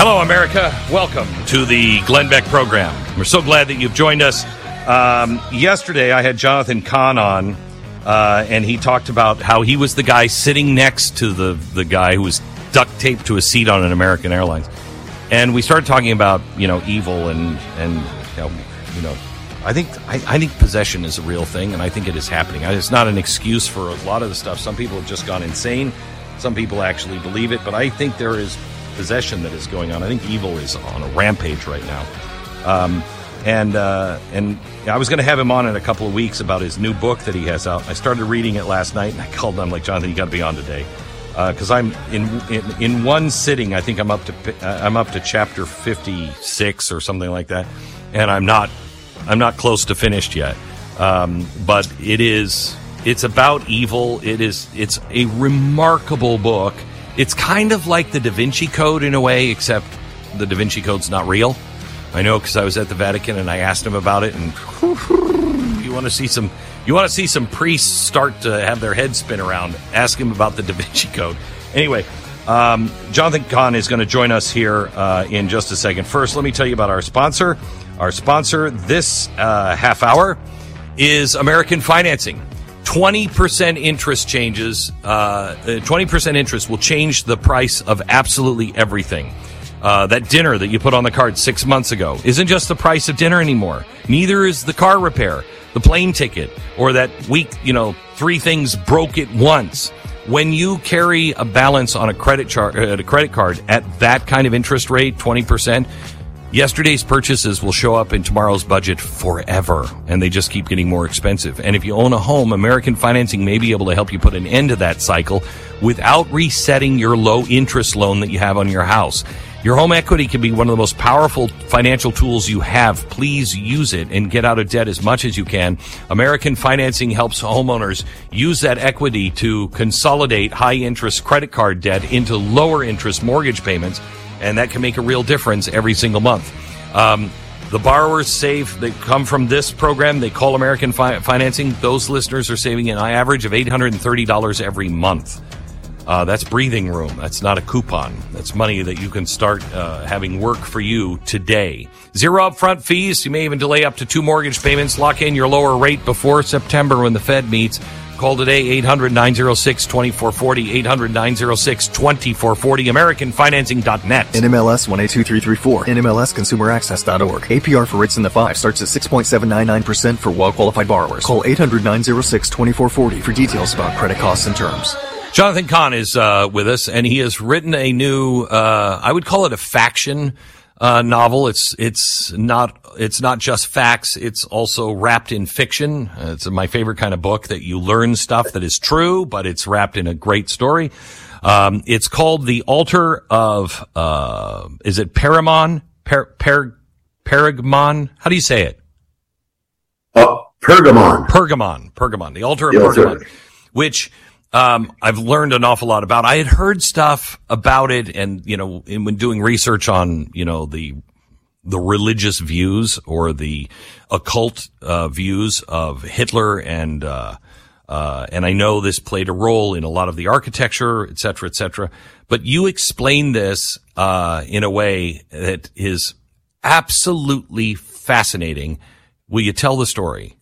Hello, America. Welcome to the Glenn Beck program. We're so glad that you've joined us. Yesterday, I had Jonathan Cahn on, and he talked about how he was the guy sitting next to the guy who was duct taped to a seat on an American Airlines. And we started talking about, evil and I think possession is a real thing, and I think it is happening. It's not an excuse for a lot of the stuff. Some people have just gone insane. Some people actually believe it, but I think there is possession that is going on. I think evil is on a rampage right now. And I was going to have him on in a couple of weeks about his new book that he has out. I started reading it last night, and I called him. I'm like, Jonathan, you got to be on today, because I'm in one sitting. I think I'm up to chapter 56 or something like that, and I'm not close to finished yet. But it's about evil. It's a remarkable book. It's kind of like the Da Vinci Code in a way, except the Da Vinci Code's not real. I know, because I was at the Vatican and I asked him about it, and you want to see some priests start to have their heads spin around. Ask him about the Da Vinci Code. Anyway, Jonathan Cahn is going to join us here in just a second. First, let me tell you about our sponsor. Our sponsor this half hour is American Financing. 20% interest changes. 20% interest will change the price of absolutely everything. That dinner that you put on the card 6 months ago isn't just the price of dinner anymore. Neither is the car repair, the plane ticket, or that week, 3 things broke at once. When you carry a balance on a credit card at that kind of interest rate, 20%, yesterday's purchases will show up in tomorrow's budget forever, and they just keep getting more expensive. And if you own a home, American Financing may be able to help you put an end to that cycle without resetting your low-interest loan that you have on your house. Your home equity can be one of the most powerful financial tools you have. Please use it and get out of debt as much as you can. American Financing helps homeowners use that equity to consolidate high-interest credit card debt into lower-interest mortgage payments, and that can make a real difference every single month. The borrowers save. They come from this program. They call American Financing. Those listeners are saving an average of $830 every month. That's breathing room. That's not a coupon. That's money that you can start having work for you today. 0 upfront fees. You may even delay up to 2 mortgage payments. Lock in your lower rate before September when the Fed meets. Call today, 800-906-2440, 800-906-2440, AmericanFinancing.net. NMLS 182334, NMLSConsumerAccess.org. APR for rates in the 5 starts at 6.799% for well-qualified borrowers. Call 800-906-2440 for details about credit costs and terms. Jonathan Cahn is with us, and he has written a new, I would call it a faction novel. It's not just facts. It's also wrapped in fiction. It's my favorite kind of book that you learn stuff that is true, but it's wrapped in a great story. It's called The Altar of, is it Pergamon? Pergamon? How do you say it? Pergamon. Pergamon. The Altar of Pergamon, which I've learned an awful lot about. I had heard stuff about it, and when doing research on the religious views or the occult views of Hitler, and I know this played a role in a lot of the architecture, et cetera, et cetera. But you explain this in a way that is absolutely fascinating. Will you tell the story?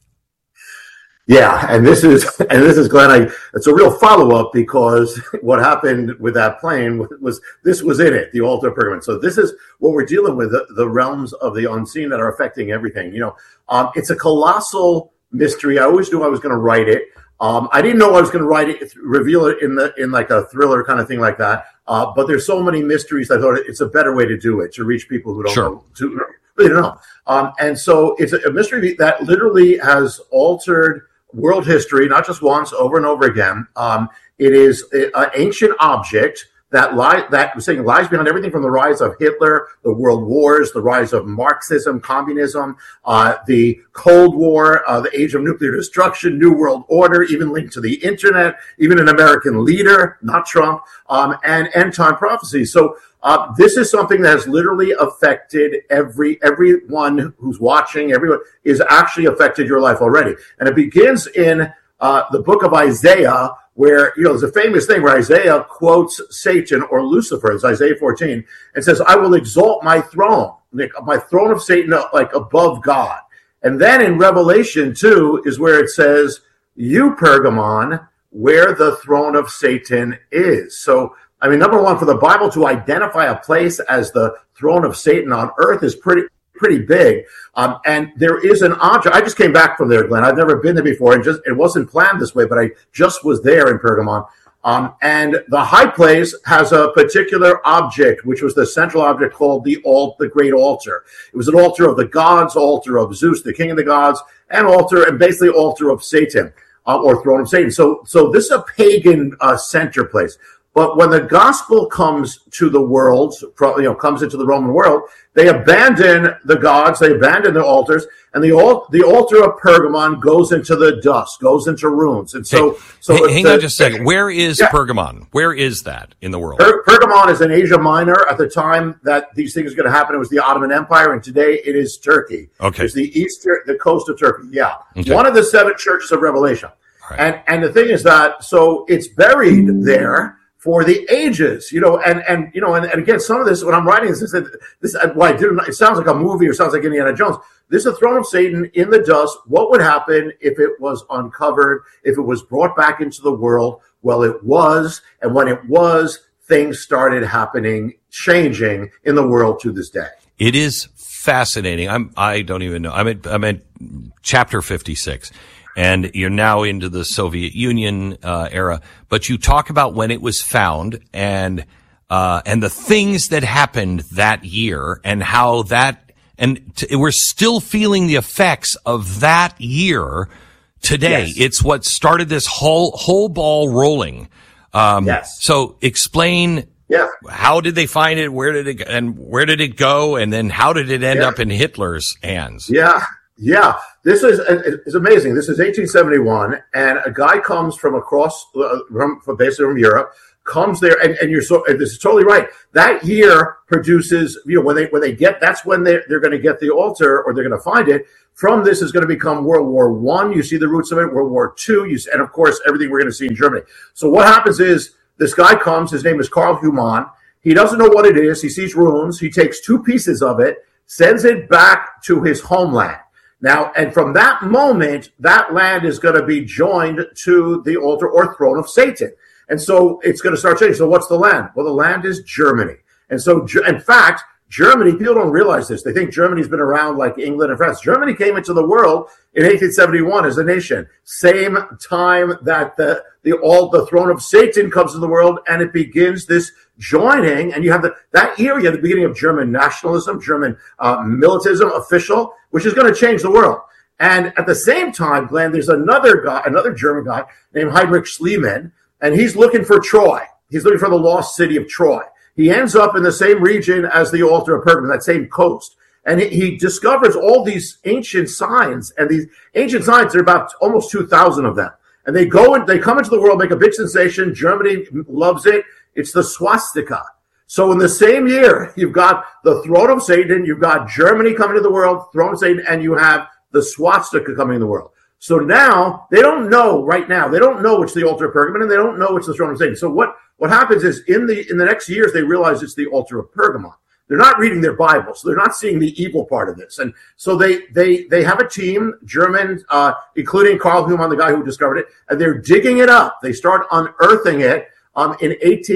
Yeah, and this is Glenn. It's a real follow-up, because what happened with that plane was in it, the Altar of Pergamon. So this is what we're dealing with, the realms of the unseen that are affecting everything. It's a colossal mystery. I always knew I was going to write it. I didn't know I was going to write it, reveal it in like a thriller kind of thing like that. But there's so many mysteries. I thought it's a better way to do it, to reach people who don't know. Really don't know. And so it's a mystery that literally has altered world history, not just once, over and over again. It is an ancient object that lies behind everything from the rise of Hitler, the world wars, the rise of Marxism, communism, the Cold War, the age of nuclear destruction, New World Order, even linked to the internet, even an American leader, not Trump, and end-time prophecy. So this is something that has literally affected everyone who's watching. Everyone is actually affected your life already. And it begins in the book of Isaiah, where, there's a famous thing where Isaiah quotes Satan or Lucifer, it's Isaiah 14, and says, I will exalt my throne of Satan, like above God. And then in Revelation 2 is where it says, you, Pergamon, where the throne of Satan is. So, number one, for the Bible to identify a place as the throne of Satan on earth is pretty big. And there is an object. I just came back from there, Glenn. I've never been there before, and it wasn't planned this way, but I just was there in Pergamon. And the high place has a particular object, which was the central object called the Great Altar. It was an altar of the gods, altar of Zeus, the king of the gods, and basically altar of Satan, or throne of Satan. So this is a pagan center place. But when the gospel comes to the world, comes into the Roman world, they abandon the gods, they abandon the altars, and the altar of Pergamon goes into the dust, goes into ruins. And hang on just a second. Where is Pergamon? Where is that in the world? Pergamon is in Asia Minor. At the time that these things are going to happen, it was the Ottoman Empire, and today it is Turkey. Okay, it's the coast of Turkey. Yeah, okay. One of the 7 churches of Revelation. Right. And the thing is that it's buried there for the ages, and again, some of this, when I'm writing this, it sounds like a movie or sounds like Indiana Jones. This is the throne of Satan in the dust. What would happen if it was uncovered, if it was brought back into the world? Well, it was, and when it was, things started happening, changing in the world to this day. It is fascinating. I don't even know. I'm at chapter 56. And you're now into the Soviet Union era, but you talk about when it was found and the things that happened that year and how we're still feeling the effects of that year today. Yes. It's what started this whole ball rolling. Yes. So explain. Yeah. How did they find it? Where did it go? And then how did it end up in Hitler's hands? Yeah. Yeah, this is amazing. This is 1871, and a guy comes from across, basically from Europe, comes there, and this is totally right. That year produces, when they get, that's when they're going to get the altar, or they're going to find it. From this is going to become World War I. You see the roots of it. World War II, and of course everything we're going to see in Germany. So what happens is this guy comes. His name is Karl Humann. He doesn't know what it is. He sees runes. He takes 2 pieces of it, sends it back to his homeland. Now, and from that moment, that land is going to be joined to the altar or throne of Satan. And so it's going to start changing. So what's the land? Well, the land is Germany. And so, in fact, Germany, people don't realize this. They think Germany's been around like England and France. Germany came into the world in 1871 as a nation. Same time that the throne of Satan comes to the world, and it begins this joining. And you have that area, the beginning of German nationalism, German militism, official, which is going to change the world. And at the same time, Glenn, there's another German guy named Heinrich Schliemann, and he's looking for Troy. He's looking for the lost city of Troy. He ends up in the same region as the altar of Pergamon, that same coast. And he discovers all these ancient signs, and these ancient signs, there are about almost 2,000 of them. And they come into the world, make a big sensation. Germany loves it. It's the swastika. So in the same year, you've got the throne of Satan, you've got Germany coming to the world, throne of Satan, and you have the swastika coming to the world. So now, they don't know right now, they don't know it's the altar of Pergamon, and they don't know it's the throne of Satan. So what happens is in the next years, they realize it's the altar of Pergamon. They're not reading their Bible, so they're not seeing the evil part of this. And so they have a team, German, including Karl Humann, the guy who discovered it, and they're digging it up. They start unearthing it in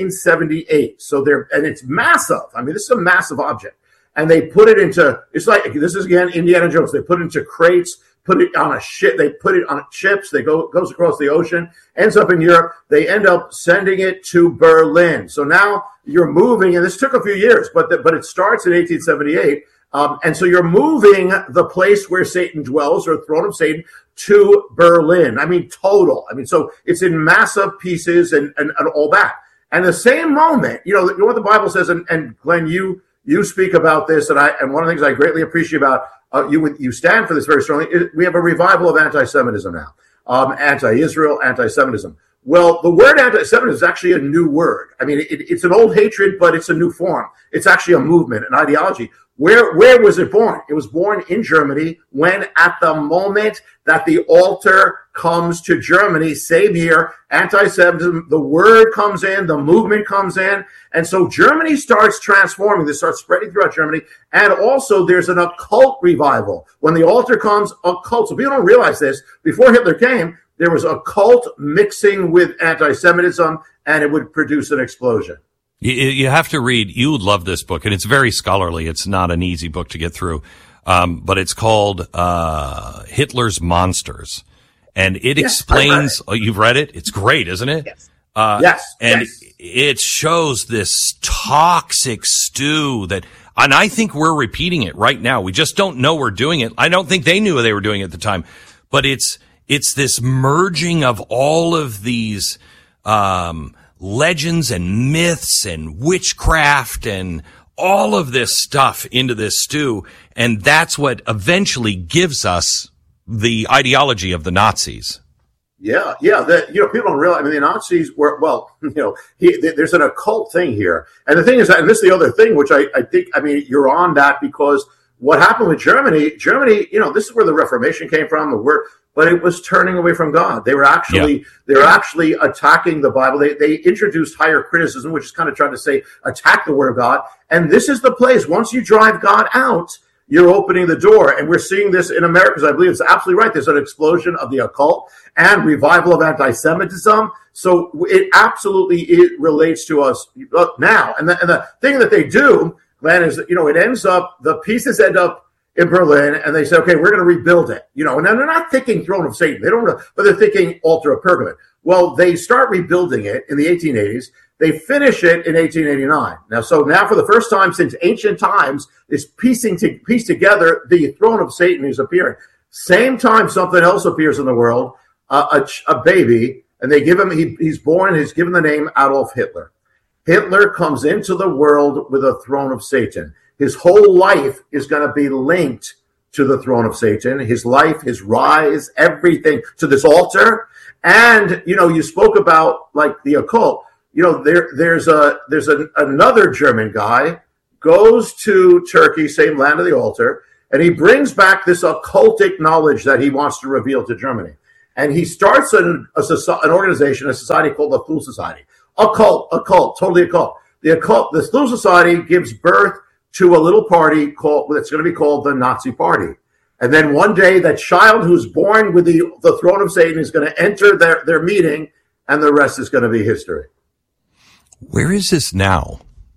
1878. So it's massive. This is a massive object. And they put it into, it's like, this is again Indiana Jones. They put it into crates, put it on a ship. They put it on ships. Goes across the ocean, ends up in Europe. They end up sending it to Berlin. So now you're moving, and this took a few years, but it starts in 1878. And so you're moving the place where Satan dwells, or throne of Satan, to Berlin. Total. So it's in massive pieces and all that. And the same moment, you know what the Bible says, and Glenn, you speak about this, and one of the things I greatly appreciate about you stand for this very strongly. We have a revival of anti-Semitism now, anti-Israel, anti-Semitism. Well, the word anti-Semitism is actually a new word. It's an old hatred, but it's a new form. It's actually a movement, an ideology. Where was it born? It was born in Germany when, at the moment that the altar comes to Germany, same year, anti-Semitism, the word comes in, the movement comes in, and so Germany starts transforming. This starts spreading throughout Germany, and also there's an occult revival. When the altar comes, occult. So people don't realize this. Before Hitler came, there was a cult mixing with anti-Semitism, and it would produce an explosion. You have to read, you would love this book, and it's very scholarly. It's not an easy book to get through, but it's called Hitler's Monsters. And it explains, you've read it? It's great, isn't it? Yes. Yes. And it shows this toxic stew that, and I think we're repeating it right now. We just don't know we're doing it. I don't think they knew they were doing it at the time, but it's this merging of all of these, legends and myths and witchcraft and all of this stuff into this stew. And that's what eventually gives us the ideology of the Nazis. Yeah. People don't realize. I mean, the Nazis were there's an occult thing here, and the thing is that, and this is the other thing, which I think. I mean, you're on that because what happened with Germany, this is where the Reformation came from. But it was turning away from God. They were actually attacking the Bible. They introduced higher criticism, which is kind of trying to say attack the Word of God. And this is the place. Once you drive God out, you're opening the door. And we're seeing this in America, because I believe it's absolutely right. There's an explosion of the occult and revival of anti-Semitism. So it absolutely relates to us now. And the thing that they do, Glenn, is it ends up, the pieces end up in Berlin, and they say, okay, we're going to rebuild it. And they're not thinking throne of Satan. They don't, but they're thinking altar of Pergamon. Well, they start rebuilding it in the 1880s. They finish it in 1889. Now for the first time since ancient times, is piece together the throne of Satan is appearing. Same time something else appears in the world, a baby, and they give him, he's born, he's given the name Adolf Hitler. Hitler comes into the world with a throne of Satan. His whole life is going to be linked to the throne of Satan. His life, his rise, everything to this altar. And, you spoke about like the occult. There's another German guy goes to Turkey, same land of the altar, and he brings back this occultic knowledge that he wants to reveal to Germany. And he starts an organization, a society called the Thule Society. Occult, totally occult. The Thule Society gives birth to a little party that's going to be called the Nazi Party. And then one day that child who's born with the throne of Satan is going to enter their meeting, and the rest is going to be history. Where is this now?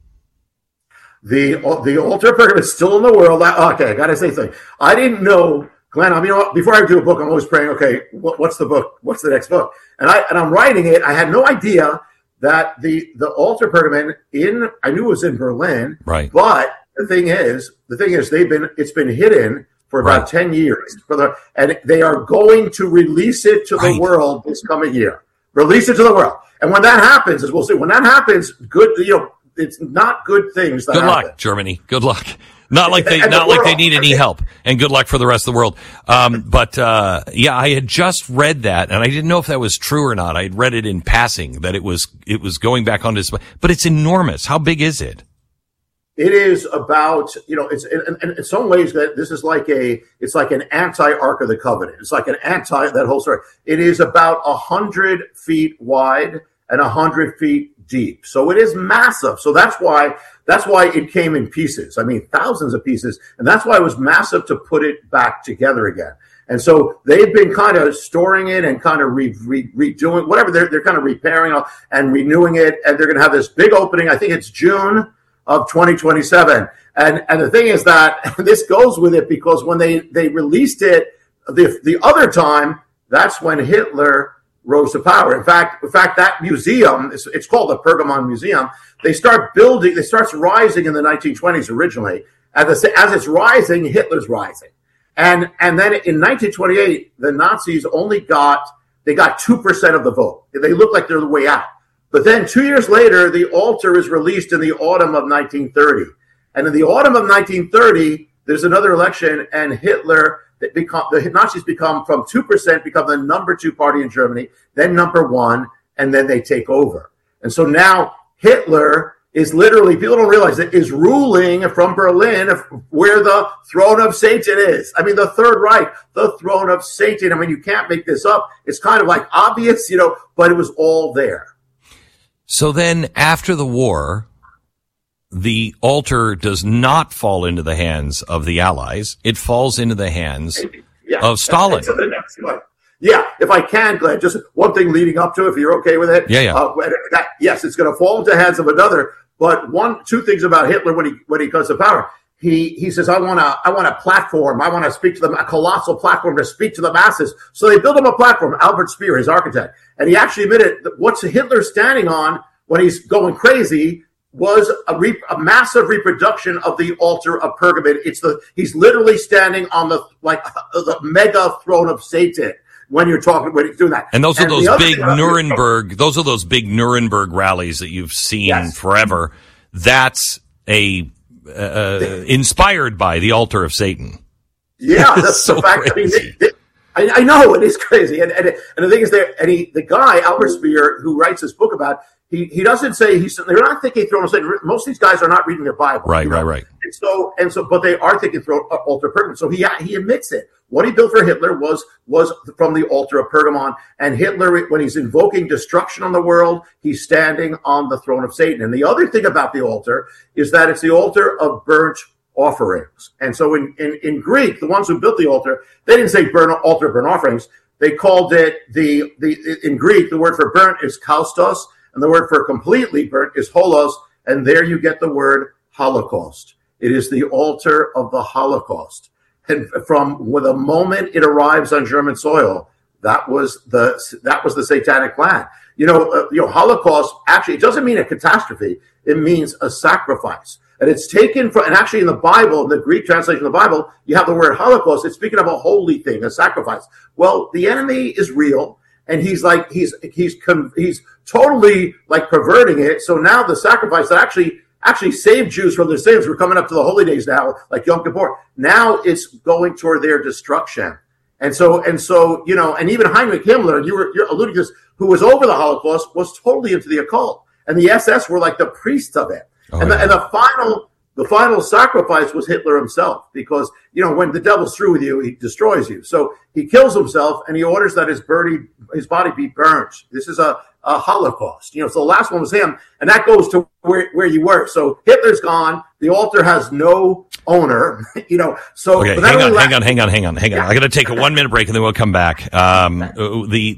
The altar of Pergamon is still in the world. Okay, I got to say something. I didn't know, Glenn, before I do a book, I'm always praying, okay, what's the book? What's the next book? And I'm writing it. I had no idea that the altar of Pergamon I knew it was in Berlin. Right. But the thing is, it's been hidden for about 10 years. And they are going to release it to the world this coming year. Release it to the world. And when that happens, as we'll see, it's not good things that happen. Good luck, Germany. Good luck. Not like they need any help, and good luck for the rest of the world. I had just read that, and I didn't know if that was true or not. I had read it in passing that it was going back on display, but it's enormous. How big is it? It is about, it's in some ways that this is it's like an anti-Ark of the Covenant. It's like that whole story. It is about 100 feet wide and 100 feet deep. So it is massive. So that's why it came in pieces. I mean, thousands of pieces. And that's why it was massive to put it back together again. And so they've been kind of storing it and kind of redoing whatever. They're kind of repairing and renewing it. And they're going to have this big opening. I think it's June of 2027. And the thing is that this goes with it because when they released it the other time, that's when Hitler rose to power. In fact, that museum, it's called the Pergamon Museum. It starts rising in the 1920s originally. As it's rising, Hitler's rising. And then in 1928, the Nazis got 2% of the vote. They look like they're the way out. But then 2 years later, the altar is released in the autumn of 1930. And in the autumn of 1930, there's another election, and the Nazis become from 2%, become the number 2 party in Germany, then number 1, and then they take over. And so now Hitler is literally, people don't realize it, is ruling from Berlin, where the throne of Satan is. I mean, the Third Reich, the throne of Satan. I mean, you can't make this up. It's kind of like obvious, but it was all there. So then after the war, the altar does not fall into the hands of the Allies. It falls into the hands of Stalin. Yeah, if I can, Glenn, just one thing leading up to it, if you're okay with it. Yeah. Yes, it's going to fall into the hands of another. But two things about Hitler when he comes to power. He says, I want a platform. I want to speak to them, a colossal platform to speak to the masses. So they build him a platform. Albert Speer, his architect, and he actually admitted that what's Hitler standing on when he's going crazy was a massive reproduction of the altar of Pergamon. He's literally standing on the mega throne of Satan. When he's doing that. And those are those big Nuremberg, rallies that you've seen forever. That's inspired by the altar of Satan. Yeah, that's so the fact. Crazy. I know it is crazy. And the thing is the guy, Albert Speer, who writes this book about, he doesn't say they're not thinking throne of Satan. Most of these guys are not reading their Bible. Right. And so, but they are thinking altar of Pergamon. So he admits it. What he built for Hitler was from the altar of Pergamon. And Hitler, when he's invoking destruction on the world, he's standing on the throne of Satan. And the other thing about the altar is that it's the altar of burnt offerings. And so in Greek, the ones who built the altar, they didn't say altar of burnt offerings. They called it in Greek, the word for burnt is kaustos, and the word for completely burnt is holos. And there you get the word Holocaust. It is the altar of the Holocaust. And from the moment it arrives on German soil, that was the satanic plan. Holocaust, actually, it doesn't mean a catastrophe. It means a sacrifice. And it's taken from, and actually in the Bible, in the Greek translation of the Bible, you have the word Holocaust. It's speaking of a holy thing, a sacrifice. Well, the enemy is real, and he's totally like perverting it. So now the sacrifice that actually saved Jews from their sins. We're coming up to the holy days now, like Yom Kippur. Now it's going toward their destruction. And so, and even Heinrich Himmler, you're alluding to this, who was over the Holocaust, was totally into the occult. And the SS were like the priests of it. And the final sacrifice was Hitler himself, because, when the devil's through with you, he destroys you. So he kills himself, and he orders that his body be burnt. This is a Holocaust. So the last one was him, and that goes to where you were. So Hitler's gone. The altar has no owner. So okay, hang on. I got to take a 1 minute break, and then we'll come back. The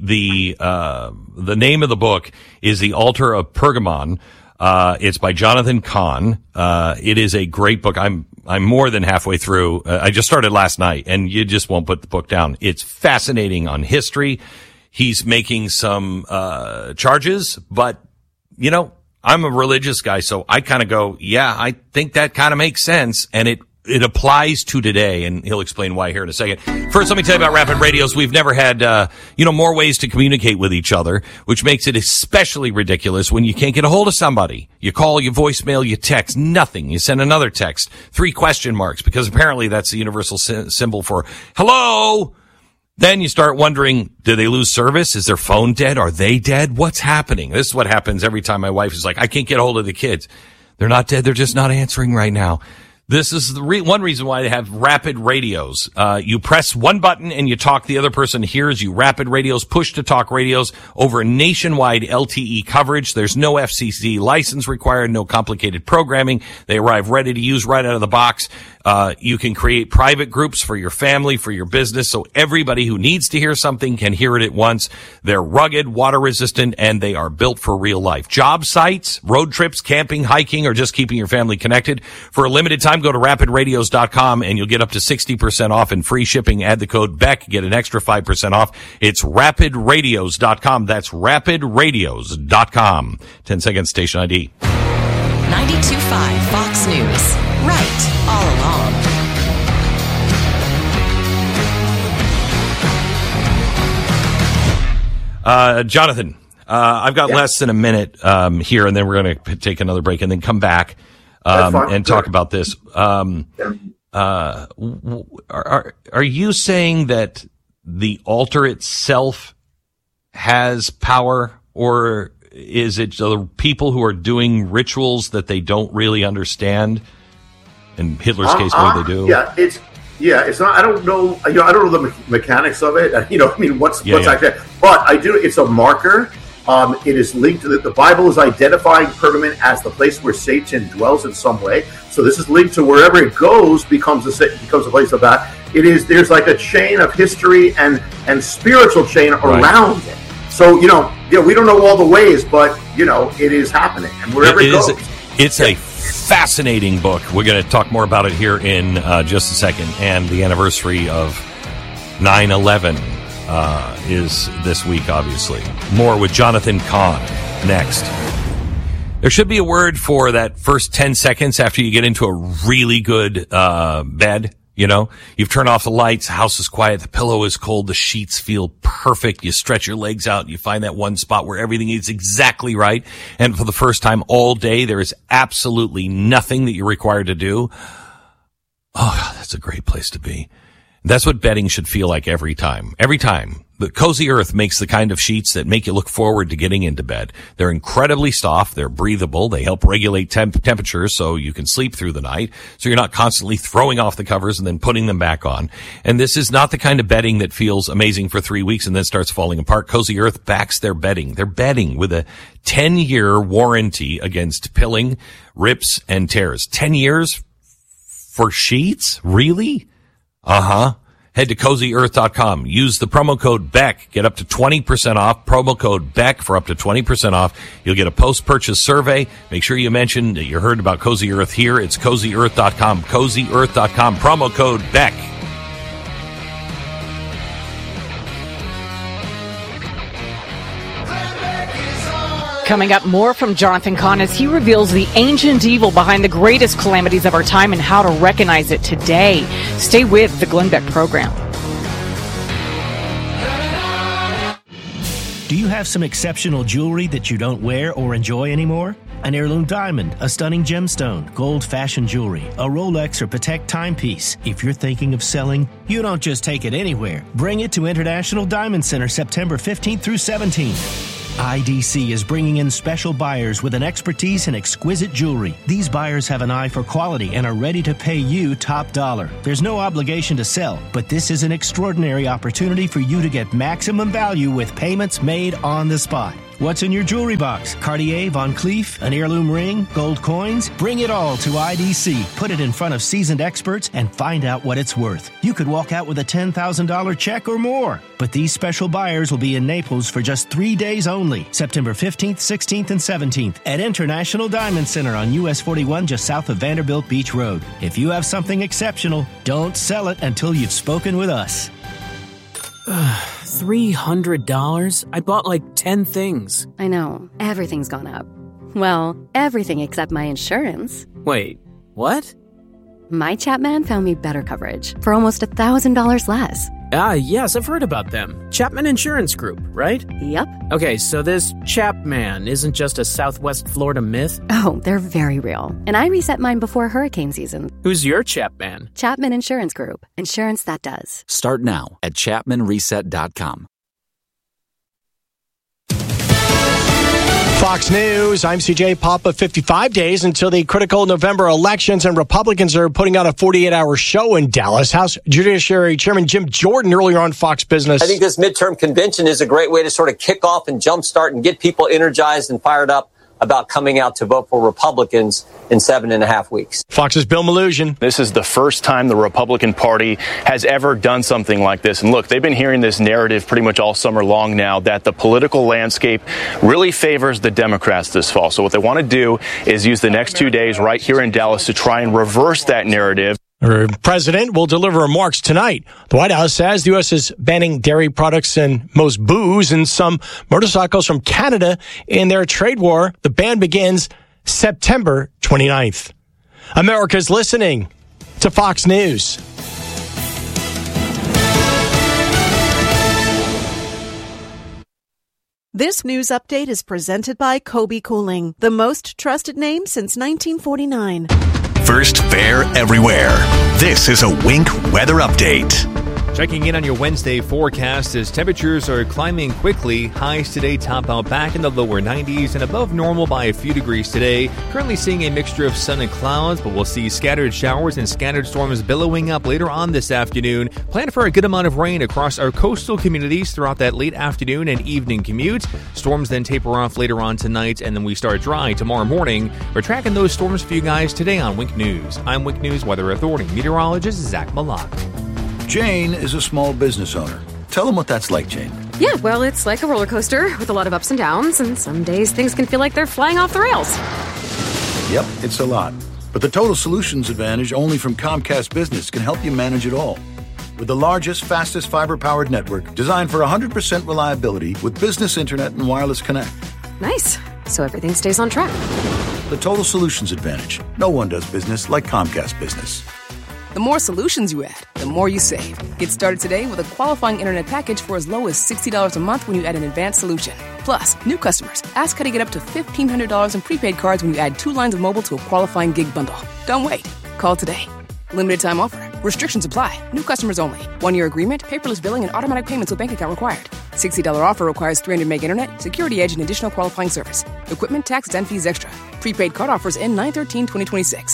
name of the book is The Altar of Pergamon. It's by Jonathan Cahn. It is a great book. I'm more than halfway through. I just started last night, and you just won't put the book down. It's fascinating on history. He's making some charges, but I'm a religious guy, so I kind of go, yeah, I think that kind of makes sense, and it applies to today, and he'll explain why here in a second. First, let me tell you about Rapid Radios. We've never had, more ways to communicate with each other, which makes it especially ridiculous when you can't get a hold of somebody. You call, you voicemail, you text, nothing. You send another text, 3 question marks, because apparently that's the universal symbol for hello. Then you start wondering, do they lose service? Is their phone dead? Are they dead? What's happening? This is what happens every time my wife is like, I can't get a hold of the kids. They're not dead. They're just not answering right now. This is the one reason why they have Rapid Radios. You press one button and you talk. The other person hears you. Rapid Radios, push-to-talk radios over nationwide LTE coverage. There's no FCC license required, no complicated programming. They arrive ready to use right out of the box. You can create private groups for your family, for your business, so everybody who needs to hear something can hear it at once. They're rugged, water-resistant, and they are built for real life. Job sites, road trips, camping, hiking, or just keeping your family connected. For a limited time, go to rapidradios.com, and you'll get up to 60% off and free shipping. Add the code BECK, get an extra 5% off. It's rapidradios.com. That's rapidradios.com. 10-second station ID. 92.5 Fox News. Right all along. Jonathan, I've got less than a minute here, and then we're going to take another break and then come back and talk about this. Are you saying that the altar itself has power, or Is it the people who are doing rituals that they don't really understand? In Hitler's case, maybe they do. Yeah, it's not. I don't know. I don't know the mechanics of it. What's actually. But I do. It's a marker. It is linked to the Bible is identifying Pergamon as the place where Satan dwells in some way. So this is linked to wherever it goes becomes a place of that. There's like a chain of history and spiritual chain around it. So we don't know all the ways, but it is happening, and wherever it goes, it's a fascinating book. We're going to talk more about it here in just a second, and the anniversary of 9/11 is this week, obviously. More with Jonathan Cahn next. There should be a word for that first 10 seconds after you get into a really good bed. You've turned off the lights, the house is quiet, the pillow is cold, the sheets feel perfect. You stretch your legs out, and you find that one spot where everything is exactly right. And for the first time all day, there is absolutely nothing that you're required to do. Oh, that's a great place to be. That's what bedding should feel like every time. Every time. The Cozy Earth makes the kind of sheets that make you look forward to getting into bed. They're incredibly soft. They're breathable. They help regulate temperatures so you can sleep through the night. So you're not constantly throwing off the covers and then putting them back on. And this is not the kind of bedding that feels amazing for 3 weeks and then starts falling apart. Cozy Earth backs their bedding. They're bedding with a 10-year warranty against pilling, rips, and tears. 10 years for sheets? Really? Uh-huh. Head to CozyEarth.com. Use the promo code BECK. Get up to 20% off. Promo code BECK for up to 20% off. You'll get a post-purchase survey. Make sure you mention that you heard about Cozy Earth here. It's CozyEarth.com. CozyEarth.com. Promo code BECK. Coming up, more from Jonathan Cahn as he reveals the ancient evil behind the greatest calamities of our time and how to recognize it today. Stay with the Glenn Beck program. Do you have some exceptional jewelry that you don't wear or enjoy anymore? An heirloom diamond, a stunning gemstone, gold fashion jewelry, a Rolex or Patek timepiece. If you're thinking of selling, you don't just take it anywhere. Bring it to International Diamond Center September 15th through 17th. IDC is bringing in special buyers with an expertise in exquisite jewelry. These buyers have an eye for quality and are ready to pay you top dollar. There's no obligation to sell, but this is an extraordinary opportunity for you to get maximum value with payments made on the spot. What's in your jewelry box? Cartier, Van Cleef, an heirloom ring, gold coins? Bring it all to IDC. Put it in front of seasoned experts and find out what it's worth. You could walk out with a $10,000 check or more. But these special buyers will be in Naples for just 3 days only, September 15th, 16th, and 17th at International Diamond Center on US 41 just south of Vanderbilt Beach Road. If you have something exceptional, don't sell it until you've spoken with us. $300? I bought like 10 things. I know. Everything's gone up. Well, everything except my insurance. Wait, what? My Chapman found me better coverage for almost $1,000 less. Yes, I've heard about them. Chapman Insurance Group, right? Yep. Okay, so this Chapman isn't just a Southwest Florida myth? Oh, they're very real. And I reset mine before hurricane season. Who's your Chapman? Chapman Insurance Group. Insurance that does. Start now at ChapmanReset.com. Fox News, I'm CJ Papa. 55 days until the critical November elections, and Republicans are putting out a 48-hour show in Dallas. House Judiciary Chairman Jim Jordan earlier on Fox Business. I think this midterm convention is a great way to sort of kick off and jumpstart and get people energized and fired up about coming out to vote for Republicans in 7.5 weeks. Fox's Bill Malugin. This is the first time the Republican Party has ever done something like this. And look, they've been hearing this narrative pretty much all summer long now that the political landscape really favors the Democrats this fall. So what they want to do is use the next 2 days right here in Dallas to try and reverse that narrative. The president will deliver remarks tonight. The White House says the U.S. is banning dairy products and most booze and some motorcycles from Canada in their trade war. The ban begins September 29th. America's listening to Fox News. This news update is presented by Kobe Cooling, the most trusted name since 1949. First fair everywhere. This is a Wink weather update. Checking in on your Wednesday forecast as temperatures are climbing quickly. Highs today top out back in the lower 90s and above normal by a few degrees today. Currently seeing a mixture of sun and clouds, but we'll see scattered showers and scattered storms billowing up later on this afternoon. Plan for a good amount of rain across our coastal communities throughout that late afternoon and evening commute. Storms then taper off later on tonight, and then we start dry tomorrow morning. We're tracking those storms for you guys today on Wink News. I'm Wink News Weather Authority meteorologist Zach Malak. Jane is a small business owner. Tell them what that's like, Jane. Yeah, well, it's like a roller coaster with a lot of ups and downs, and some days things can feel like they're flying off the rails. Yep, it's a lot. But the Total Solutions Advantage only from Comcast Business can help you manage it all. With the largest, fastest fiber-powered network designed for 100% reliability with business internet and wireless connect. Nice. So everything stays on track. The Total Solutions Advantage. No one does business like Comcast Business. The more solutions you add, the more you save. Get started today with a qualifying internet package for as low as $60 a month when you add an advanced solution. Plus, new customers, ask how to get up to $1,500 in prepaid cards when you add 2 lines of mobile to a qualifying gig bundle. Don't wait. Call today. Limited time offer. Restrictions apply. New customers only. 1-year agreement, paperless billing, and automatic payments with bank account required. $60 offer requires 300 meg internet, security edge, and additional qualifying service. Equipment, taxes, and fees extra. Prepaid card offers end 9/13/2026.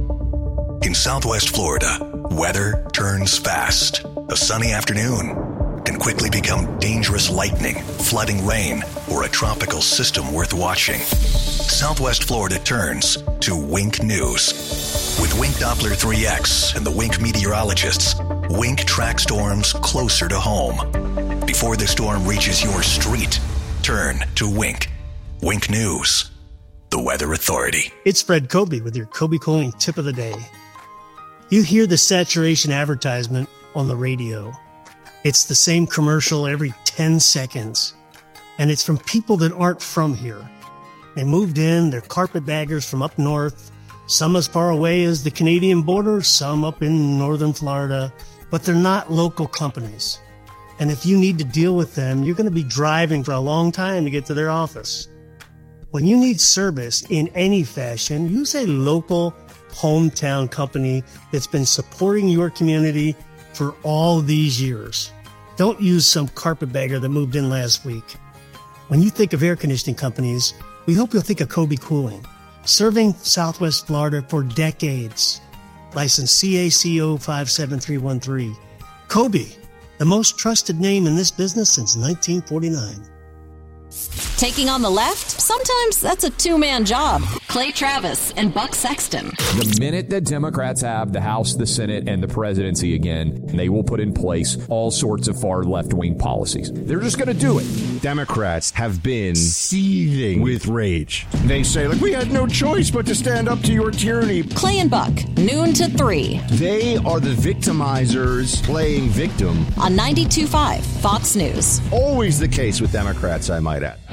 In Southwest Florida, weather turns fast. A sunny afternoon can quickly become dangerous lightning, flooding rain, or a tropical system worth watching. Southwest Florida turns to Wink News. With Wink Doppler 3X and the Wink meteorologists, Wink tracks storms closer to home. Before the storm reaches your street, turn to Wink. Wink News, the Weather Authority. It's Fred Kobe with your Kobe Cooling Tip of the Day. You hear the saturation advertisement on the radio. It's the same commercial every 10 seconds. And it's from people that aren't from here. They moved in, they're carpetbaggers from up north, some as far away as the Canadian border, some up in northern Florida, but they're not local companies. And if you need to deal with them, you're going to be driving for a long time to get to their office. When you need service in any fashion, use a local hometown company that's been supporting your community for all these years. Don't use some carpetbagger that moved in last week. When you think of air conditioning companies, we hope you'll think of Kobe Cooling, serving Southwest Florida for decades. License CACO 57313. Kobe, the most trusted name in this business since 1949. Taking on the left? Sometimes that's a two-man job. Clay Travis and Buck Sexton. The minute that Democrats have the House, the Senate, and the presidency again, they will put in place all sorts of far left-wing policies. They're just going to do it. Democrats have been seething with rage. They say, like, we had no choice but to stand up to your tyranny. Clay and Buck, noon to 3. They are the victimizers playing victim. On 92.5 Fox News. Always the case with Democrats, I might add.